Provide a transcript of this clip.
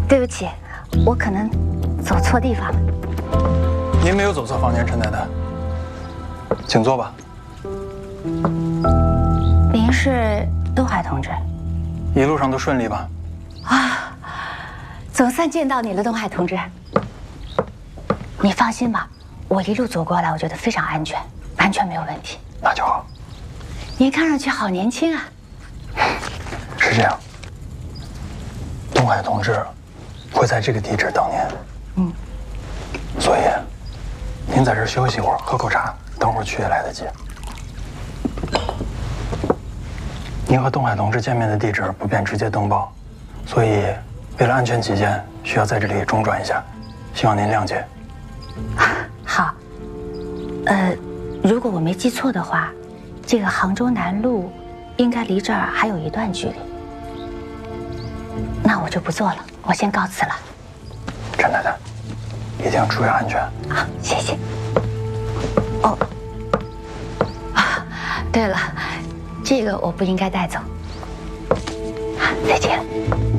对不起，我可能走错地方了。 您没有走错房间，陈太太，请坐吧。 您是东海同志？ 一路上都顺利吧？ 啊，总算见到你了，东海同志。你放心吧，我一路走过来，我觉得非常安全，完全没有问题。 那就好。 您看上去好年轻啊。 是这样，东海同志会在这个地址等您。所以您在这儿休息一会儿，喝口茶，等会儿去也来得及。您和东海同志见面的地址不便直接登报，所以为了安全起见，需要在这里中转一下，希望您谅解。 好，如果我没记错的话，这个杭州南路应该离这儿还有一段距离。那我就不做了，我先告辞了。 陈太太，一定注意安全。 好，谢谢。哦，啊，对了，这个我不应该带走。好，再见。